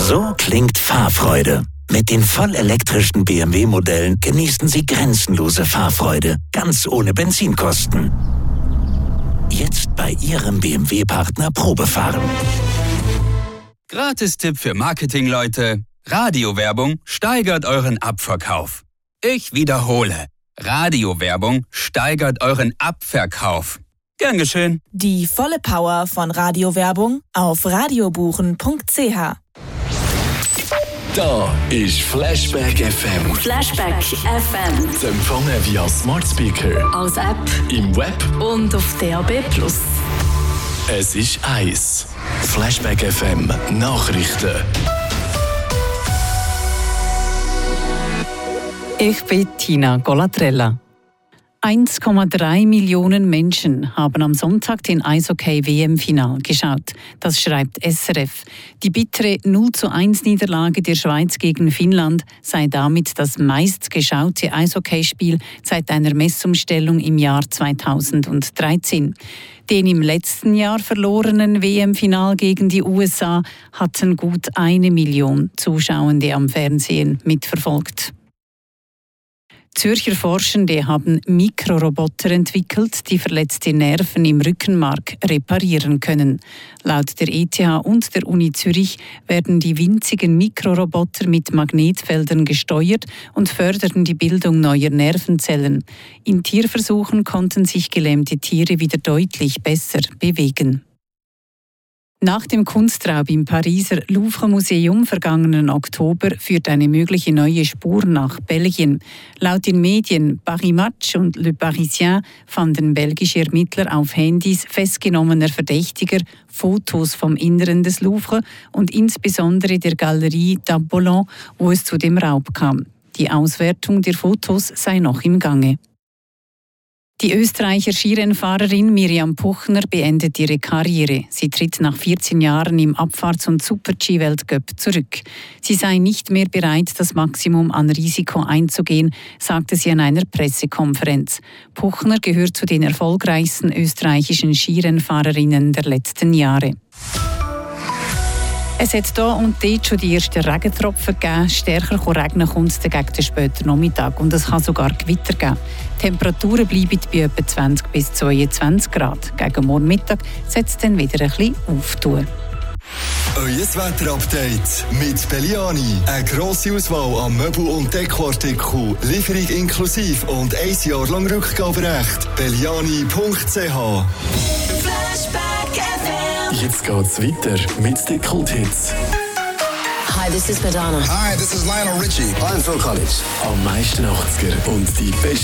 So klingt Fahrfreude. Mit den vollelektrischen BMW-Modellen genießen Sie grenzenlose Fahrfreude, ganz ohne Benzinkosten. Jetzt bei Ihrem BMW-Partner Probefahren. Gratis-Tipp für Marketingleute: Radiowerbung steigert euren Abverkauf. Ich wiederhole: Radiowerbung steigert euren Abverkauf. Gern geschehen. Die volle Power von Radiowerbung auf radiobuchen.ch. Da ist Flashback FM. Flashback FM. Zu empfangen via Smart Speaker, Als App im Web. und auf DAB+. Es ist 1. Flashback FM Nachrichten. Ich bin Tina Golatrella. 1,3 Millionen Menschen haben am Sonntag den Eishockey-WM-Final geschaut. Das schreibt SRF. Die bittere 0:1 Niederlage der Schweiz gegen Finnland sei damit das meistgeschaute Eishockeyspiel seit einer Messumstellung im Jahr 2013. Den im letzten Jahr verlorenen WM-Final gegen die USA hatten gut 1 Million Zuschauende am Fernsehen mitverfolgt. Zürcher Forschende haben Mikroroboter entwickelt, die verletzte Nerven im Rückenmark reparieren können. Laut der ETH und der Uni Zürich werden die winzigen Mikroroboter mit Magnetfeldern gesteuert und fördern die Bildung neuer Nervenzellen. In Tierversuchen konnten sich gelähmte Tiere wieder deutlich besser bewegen. Nach dem Kunstraub im Pariser Louvre-Museum vergangenen Oktober führt eine mögliche neue Spur nach Belgien. Laut den Medien Paris Match und Le Parisien fanden belgische Ermittler auf Handys festgenommener Verdächtiger Fotos vom Inneren des Louvre und insbesondere der Galerie d'Apollon, wo es zu dem Raub kam. Die Auswertung der Fotos sei noch im Gange. Die Österreicher Skirennfahrerin Miriam Puchner beendet ihre Karriere. Sie tritt nach 14 Jahren im Abfahrts- und Super-G-Weltcup zurück. Sie sei nicht mehr bereit, das Maximum an Risiko einzugehen, sagte sie an einer Pressekonferenz. Puchner gehört zu den erfolgreichsten österreichischen Skirennfahrerinnen der letzten Jahre. Es hat hier und dort schon die ersten Regentropfen gegeben. Stärker regnen kommt es gegen den späten Nachmittag und es kann sogar Gewitter geben. Die Temperaturen bleiben bei etwa 20 bis 22 Grad. Gegen morgen Mittag setzt es dann wieder ein bisschen auftun. Euer Wetterupdate mit Belliani. Eine grosse Auswahl an Möbel- und Dekoartikeln. Lieferung inklusive und 1 Jahr lang Rückgaberecht. Belliani.ch. Jetzt geht's weiter mit den Kulthits. Hi, this is Madonna. Hi, this is Lionel Richie. I'm Phil Collins. Am meisten 80er und die besten